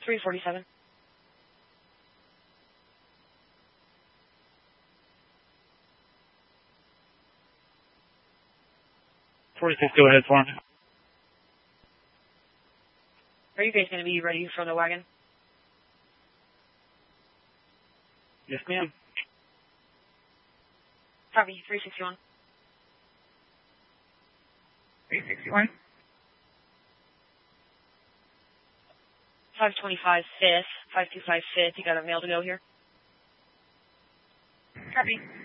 347. 46, go ahead for me. Are you guys going to be ready for the wagon? Yes, ma'am. Copy, 361. 361. 525 525 525 You got a mail to go here? Copy.